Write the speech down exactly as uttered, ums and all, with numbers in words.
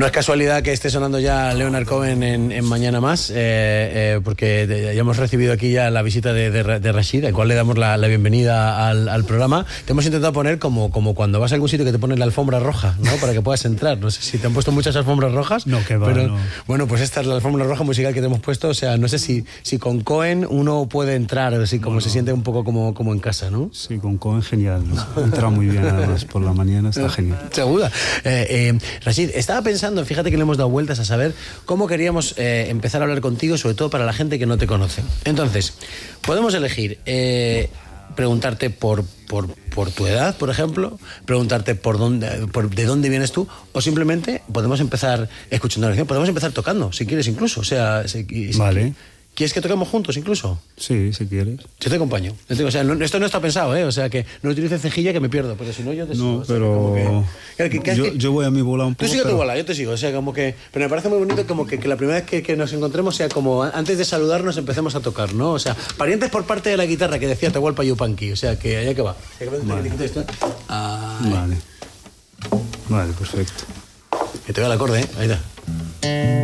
No es casualidad que esté sonando ya Leonard Cohen en, en Mañana Más, eh, eh, porque ya hemos recibido aquí ya la visita de, de, de Rashid, al cual le damos la, la bienvenida al, al programa. Te hemos intentado poner como, como cuando vas a algún sitio que te ponen la alfombra roja, ¿no? Para que puedas entrar. No sé si te han puesto muchas alfombras rojas. No, que va, pero, no. Bueno, pues esta es la alfombra roja musical que te hemos puesto. O sea, no sé si, si con Cohen uno puede entrar, así como bueno, se siente un poco como, como en casa, ¿no? Sí, con Cohen genial. Entra muy bien, además, por la mañana está genial. Segura. Eh, eh, Rashid, estaba pensando, fíjate que le hemos dado vueltas a saber cómo queríamos eh, empezar a hablar contigo, sobre todo para la gente que no te conoce. Entonces, podemos elegir eh, preguntarte por, por, por tu edad, por ejemplo, preguntarte por dónde, por de dónde vienes tú, o simplemente podemos empezar escuchando la canción, podemos empezar tocando, si quieres incluso. O sea, si, si, vale. ¿Quieres que toquemos juntos incluso? Sí, si quieres. Yo te acompaño. O sea, no, esto no está pensado, ¿eh? O sea, que no utilices cejilla que me pierdo, pero si no yo te sigo. No, o sea, pero que, que, que, yo, que, yo voy a mi bola un poco. Tú sigue pero... tu bola, yo te sigo. O sea, como que... Pero me parece muy bonito como que, que la primera vez que, que nos encontremos sea como antes de saludarnos empecemos a tocar, ¿no? O sea, parientes por parte de la guitarra que decía Tehualpa Yupanqui. O sea, que allá que va. Vale. Ay. Vale. Vale, perfecto. Que te vea el acorde, ¿eh? Ahí está.